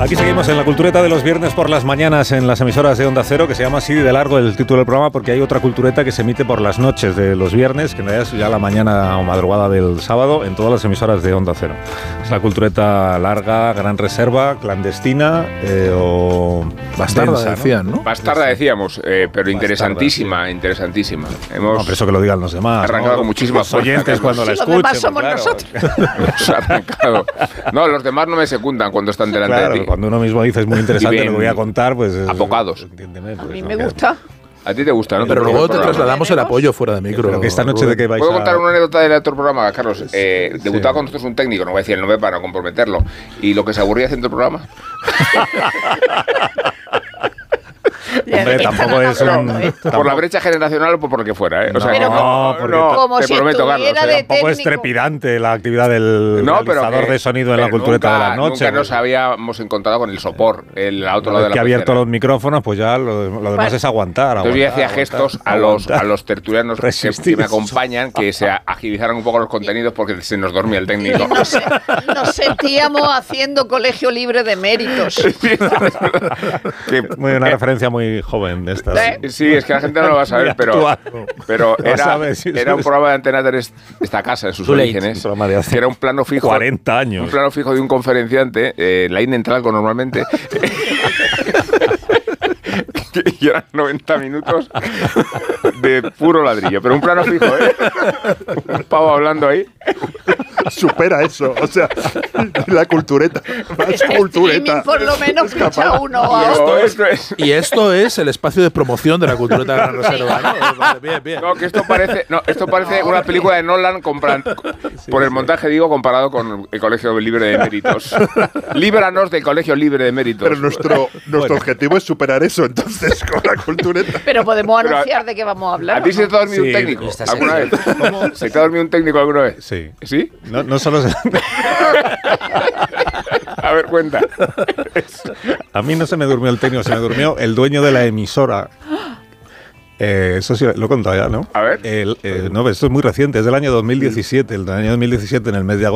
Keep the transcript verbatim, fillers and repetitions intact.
Aquí seguimos en la cultureta de los viernes por las mañanas en las emisoras de Onda Cero, que se llama así de largo el título del programa porque hay otra cultureta que se emite por las noches de los viernes, que en realidad es ya la mañana o madrugada del sábado en todas las emisoras de Onda Cero. Es la cultureta larga, gran reserva, clandestina eh, o bastarda, densa, decían, ¿no? Bastarda decíamos, eh, pero Bastarda, interesantísima, sí. interesantísima. Hemos No, pero eso que lo digan los demás. arrancado ¿no? con muchísima los fuerza, oyentes cuando la Los escuchen. demás somos claro. nosotros. hemos arrancado. No, los demás no me secundan cuando están delante Claro, de ti. cuando uno mismo dice es muy interesante Viven lo que voy a contar, pues... apocados. Entiéndeme, A pues, mí no me queda- gusta. A ti te gusta, ¿no? Pero Te luego gusta te el programa. trasladamos el apoyo fuera de micro. Pero que esta noche de qué vais ¿Puedo a... contar una anécdota del otro programa, Carlos? Eh, debutaba con nosotros un técnico, no voy a decir el nombre para no comprometerlo, y lo que se aburría haciendo el programa. Hombre, Esta tampoco no es habló, un... ¿eh? Por la brecha generacional o por lo que fuera, ¿eh? O sea, No, que no, porque no, como te si prometo, estuviera Carlos. de ¿eh? Tampoco es técnico. trepidante la actividad del No, pero realizador que- de sonido en la pero cultureta nunca, de la noche. Nunca nos habíamos encontrado con el sopor, el otro Una lado de vez la que ha abierto pecera. los micrófonos, pues ya lo, lo demás Vale. es aguantar. Entonces yo aguantar, hacía gestos aguantar, a los, aguantar. a los tertulianos que, Resistir. que me acompañan, que se agilizaran un poco los contenidos porque se nos dormía el técnico. Y nos, nos sentíamos haciendo colegio libre de méritos. Que- Muy, una eh, referencia muy joven de estas. ¿Eh? Sí, es que la gente no lo va a saber, pero, actual. pero Vas era, a ver si era un sabes. programa de Antena tres, esta casa, en sus Too late. orígenes, Un programa de hace que era un plano fijo. cuarenta años. Un plano fijo de un conferenciante, eh, la INE entra algo normalmente. Y eran noventa minutos de puro ladrillo, pero un plano fijo, ¿eh? Un pavo hablando ahí. Supera eso, o sea, la cultureta, más Streaming cultureta. por lo menos ficha uno Y a esto, otro. esto es- Y esto es el espacio de promoción de la cultureta de Gran Reserva, ¿no? Vale, bien, bien. No, que esto parece, no, esto parece una película de Nolan compran- por el montaje, digo, comparado con el Colegio Libre de Méritos. Líbranos del Colegio Libre de Méritos. Pero nuestro, nuestro objetivo es superar eso, entonces, con la cultureta. Pero podemos Pero a- anunciar de qué vamos a hablar. ¿A ti ¿o se no? te ha dormido Sí, un técnico está alguna vez? ¿Se te ha dormido un técnico alguna vez? Sí. ¿Sí? No, no solo se... A ver, cuenta. A mí no se me durmió el técnico, se me durmió el dueño de la emisora. Eh, eso sí, lo he contado ya, ¿no? A ver. El, eh, no, esto es muy reciente, es del año dos mil diecisiete. El del año dos mil diecisiete, en el mes de agosto.